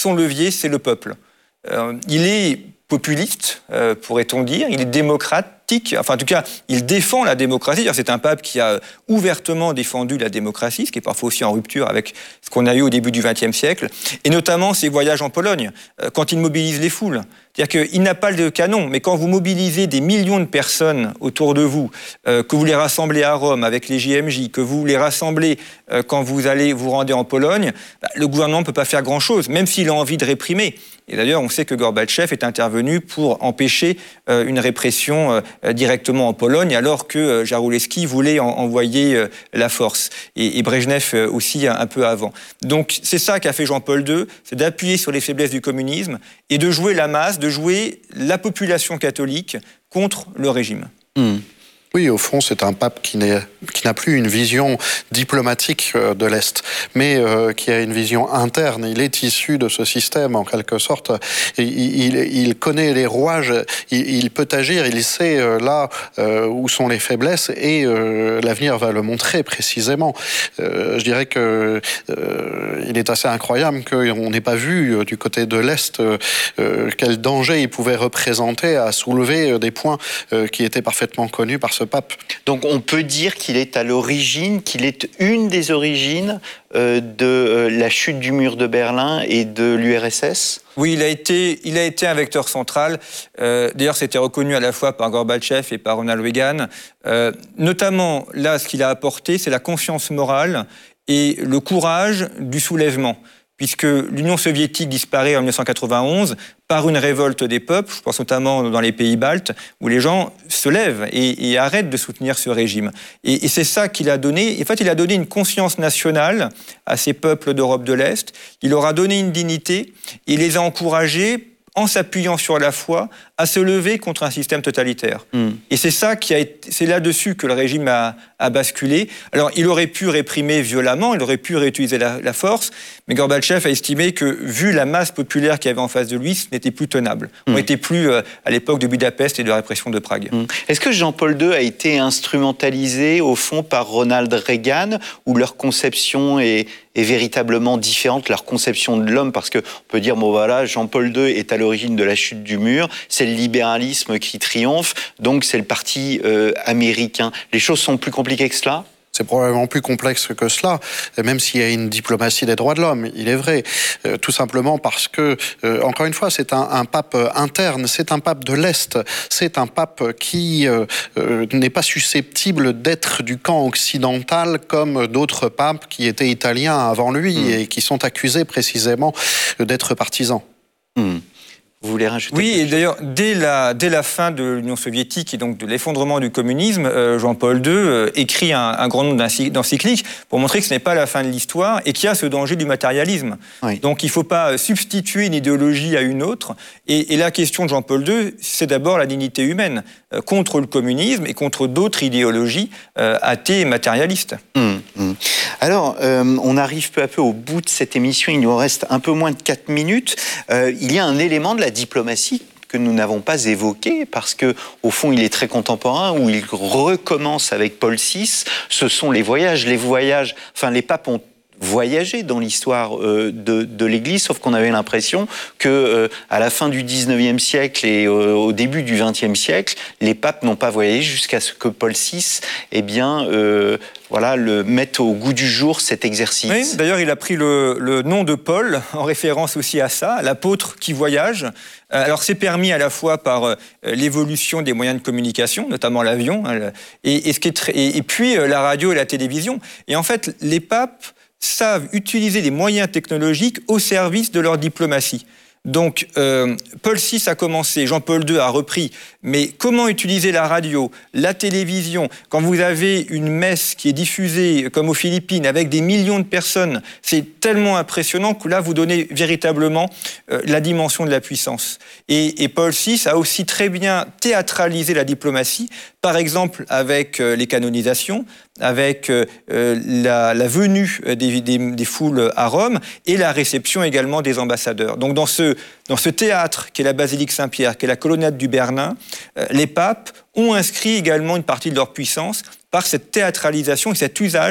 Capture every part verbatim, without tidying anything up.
son levier, c'est le peuple. Euh, il est populiste, euh, pourrait-on dire, il est démocratique, enfin en tout cas, il défend la démocratie. C'est un pape qui a ouvertement défendu la démocratie, ce qui est parfois aussi en rupture avec ce qu'on a eu au début du vingtième siècle, et notamment ses voyages en Pologne, euh, quand il mobilise les foules. C'est-à-dire qu'il n'a pas de canon, mais quand vous mobilisez des millions de personnes autour de vous, euh, que vous les rassemblez à Rome avec les J M J, que vous les rassemblez euh, quand vous allez vous rendre en Pologne, bah, le gouvernement ne peut pas faire grand-chose, même s'il a envie de réprimer. Et d'ailleurs, on sait que Gorbatchev est intervenu pour empêcher euh, une répression euh, directement en Pologne, alors que euh, Jaruzelski voulait en, envoyer euh, la force, et, et Brejnev euh, aussi un, un peu avant. Donc c'est ça qu'a fait Jean-Paul deux, c'est d'appuyer sur les faiblesses du communisme et de jouer la masse, de jouer la population catholique contre le régime. Mmh. Oui, au fond, c'est un pape qui, n'est, qui n'a plus une vision diplomatique de l'Est, mais euh, qui a une vision interne. Il est issu de ce système, en quelque sorte. Et il, il connaît les rouages, il, il peut agir, il sait euh, là euh, où sont les faiblesses, et euh, l'avenir va le montrer précisément. Euh, je dirais que euh, il est assez incroyable qu'on n'ait pas vu euh, du côté de l'Est euh, euh, quel danger il pouvait représenter à soulever euh, des points euh, qui étaient parfaitement connus par ce pape. Donc on peut dire qu'il est à l'origine, qu'il est une des origines euh, de euh, la chute du mur de Berlin et de l'U R S S ? Oui, il a été, il a été un vecteur central. Euh, d'ailleurs, c'était reconnu à la fois par Gorbatchev et par Ronald Reagan. Euh, notamment, là, ce qu'il a apporté, c'est la conscience morale et le courage du soulèvement, puisque l'Union soviétique disparaît en dix-neuf cent quatre-vingt-onze par une révolte des peuples, je pense notamment dans les pays baltes, où les gens se lèvent et, et arrêtent de soutenir ce régime. Et, et c'est ça qu'il a donné. En fait, il a donné une conscience nationale à ces peuples d'Europe de l'Est. Il leur a donné une dignité. Il les a encouragés, en s'appuyant sur la foi, à se lever contre un système totalitaire. Mm. Et c'est ça qui a été, c'est là-dessus que le régime a, a basculé. Alors, il aurait pu réprimer violemment, il aurait pu réutiliser la, la force, mais Gorbatchev a estimé que, vu la masse populaire qu'il y avait en face de lui, ce n'était plus tenable. Mm. On n'était plus euh, à l'époque de Budapest et de la répression de Prague. Mm. Est-ce que Jean-Paul deux a été instrumentalisé, au fond, par Ronald Reagan, où leur conception est, est véritablement différente, leur conception de l'homme, parce qu'on peut dire, bon voilà, Jean-Paul deux est à l'origine de la chute du mur, c'est le libéralisme qui triomphe, donc c'est le parti euh, américain. Les choses sont plus compliquées que cela ? C'est probablement plus complexe que cela, même s'il y a une diplomatie des droits de l'homme, il est vrai. Euh, tout simplement parce que, euh, encore une fois, c'est un, un pape interne, c'est un pape de l'Est, c'est un pape qui euh, euh, n'est pas susceptible d'être du camp occidental comme d'autres papes qui étaient italiens avant lui mmh. et qui sont accusés précisément d'être partisans. Mmh. Vous voulez rajouter ? Oui, et d'ailleurs, dès la, dès la fin de l'Union soviétique et donc de l'effondrement du communisme, euh, Jean-Paul deux euh, écrit un, un grand nombre d'encycliques pour montrer que ce n'est pas la fin de l'histoire et qu'il y a ce danger du matérialisme. Oui. Donc il ne faut pas substituer une idéologie à une autre. Et, et la question de Jean-Paul deux, c'est d'abord la dignité humaine, euh, contre le communisme et contre d'autres idéologies euh, athées et matérialistes. Mmh, mmh. Alors, euh, on arrive peu à peu au bout de cette émission. Il nous reste un peu moins de quatre minutes. Euh, il y a un élément de la diplomatie que nous n'avons pas évoqué, parce que au fond il est très contemporain, où il recommence avec Paul six. Ce sont les voyages, les voyages. Enfin, les papes ont voyagé dans l'histoire euh, de, de l'Église, sauf qu'on avait l'impression que euh, à la fin du dix-neuvième siècle et euh, au début du vingtième siècle, les papes n'ont pas voyagé jusqu'à ce que Paul six, eh bien, euh, voilà, le mette au goût du jour cet exercice. Oui, d'ailleurs, il a pris le, le nom de Paul en référence aussi à ça, l'apôtre qui voyage. Alors, c'est permis à la fois par euh, l'évolution des moyens de communication, notamment l'avion, hein, et, et, ce qui est très, et, et puis euh, la radio et la télévision. Et en fait, les papes savent utiliser les moyens technologiques au service de leur diplomatie. Donc, euh, Paul six a commencé, Jean-Paul deux a repris, mais comment utiliser la radio, la télévision, quand vous avez une messe qui est diffusée, comme aux Philippines, avec des millions de personnes, c'est tellement impressionnant que là, vous donnez véritablement euh, la dimension de la puissance. Et, et Paul six a aussi très bien théâtralisé la diplomatie, par exemple avec euh, les canonisations, avec euh, la, la venue des, des, des foules à Rome et la réception également des ambassadeurs. Donc dans ce, dans ce théâtre qui est la basilique Saint-Pierre, qui est la colonnade du Bernin, euh, les papes ont inscrit également une partie de leur puissance par cette théâtralisation et cet usage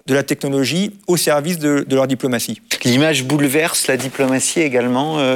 de la technologie au service de, de leur diplomatie. L'image bouleverse la diplomatie également, euh